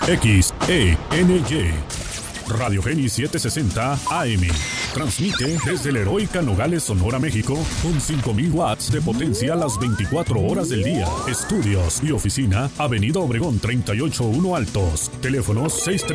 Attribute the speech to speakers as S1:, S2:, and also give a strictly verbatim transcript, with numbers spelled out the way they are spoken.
S1: X E N Y. Radio Geni setecientos sesenta A M. Transmite desde la heroica Nogales, Sonora, México, con cinco mil watts de potencia las veinticuatro horas del día. Estudios y oficina, Avenida Obregón treinta y ocho uno Altos. Teléfonos seis